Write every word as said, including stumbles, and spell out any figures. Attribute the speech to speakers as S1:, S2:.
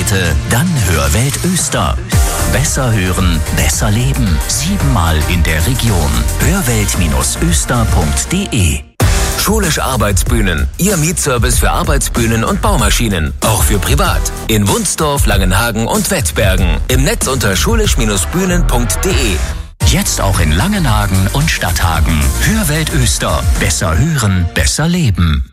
S1: Monate? Dann Hörwelt Öster. Besser hören, besser leben. Siebenmal in der Region. hörwelt öster punkt de.
S2: Schulisch Arbeitsbühnen. Ihr Mietservice für Arbeitsbühnen und Baumaschinen. Auch für privat. In Wunsdorf, Langenhagen und Wettbergen. Im Netz unter schulisch Bindestrich bühnen punkt de.
S1: Jetzt auch in Langenhagen und Stadthagen. Hörwelt Öster. Besser hören, besser leben.